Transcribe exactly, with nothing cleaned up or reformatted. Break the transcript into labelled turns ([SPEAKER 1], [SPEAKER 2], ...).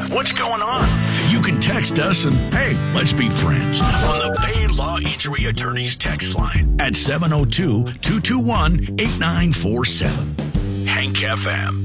[SPEAKER 1] What's going on? You can text us and, hey, let's be friends on the Bay Law Injury Attorneys text line at seven oh two, two two one, eight nine four seven. Hank F M.